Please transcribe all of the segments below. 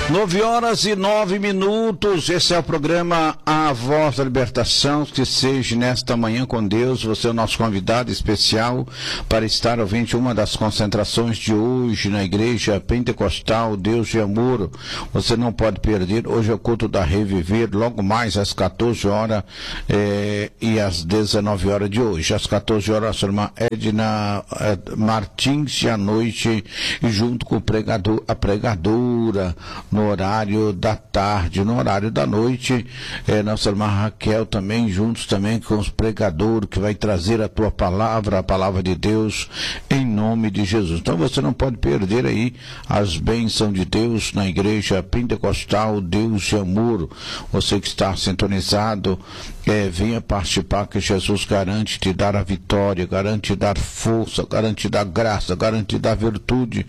9h09. Esse é o programa A Voz da Libertação. Que seja nesta manhã com Deus. Você é o nosso convidado especial para estar ouvindo uma das concentrações de hoje na Igreja Pentecostal Deus de Amor. Você não pode perder. Hoje é o culto da Reviver, logo mais às 14 horas e às 19 horas de hoje. Às 14 horas, a sua irmã Edna Martins, e à noite, junto com o pregador, a pregadora, no horário da tarde. No horário da noite, nossa irmã Raquel também, juntos também com os pregadores, que vai trazer a tua palavra, a palavra de Deus, em nome de Jesus. Então você não pode perder aí as bênçãos de Deus na Igreja Pentecostal Deus de Amor. Você que está sintonizado, venha participar, que Jesus garante te dar a vitória, garante te dar força, garante te dar graça, garante te dar virtude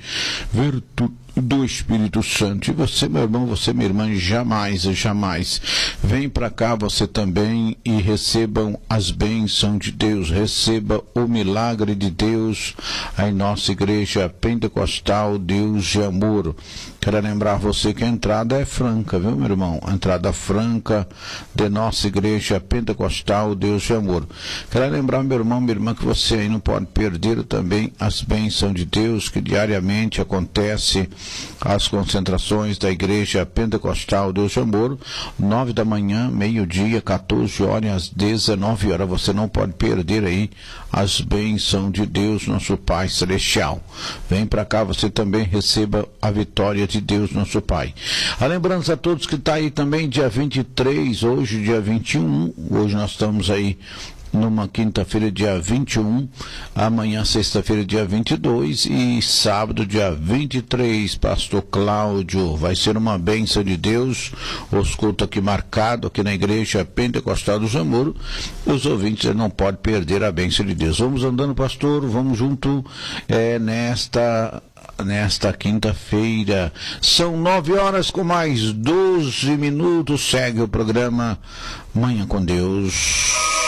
do Espírito Santo. E você, meu irmão, você, minha irmã, jamais, vem para cá você também e recebam as bênçãos de Deus, receba o milagre de Deus em nossa Igreja Pentecostal Deus de Amor. Quero lembrar você que a entrada é franca, viu, meu irmão? A entrada franca de nossa Igreja Pentecostal Deus de Amor. Quero lembrar, meu irmão, minha irmã, que você aí não pode perder também as bênçãos de Deus, que diariamente acontece as concentrações da Igreja Pentecostal Deus de Amor, 9 da manhã, meio-dia, 14 horas, às 19 horas. Você não pode perder aí as bênçãos de Deus, nosso Pai Celestial. Vem para cá, você também receba a vitória de Deus, nosso Pai. A lembrança a todos que está aí também, dia 23, hoje dia 21, hoje nós estamos aí numa quinta-feira, dia 21, amanhã, sexta-feira, dia 22, e sábado, dia 23, Pastor Cláudio, vai ser uma bênção de Deus, os cultos aqui marcados, aqui na Igreja Pentecostal do Amor. Os ouvintes não podem perder a bênção de Deus. Vamos andando, pastor, vamos junto nesta quinta-feira. São 9 horas com mais 12 minutos, segue o programa Manhã com Deus.